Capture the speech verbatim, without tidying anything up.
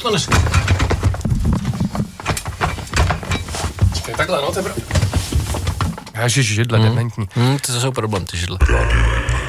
to nešlo. Čekaj, takhle, no, to je... Ježiš, židle, hmm. dementní. Hmm, to jsou problém, ty židle.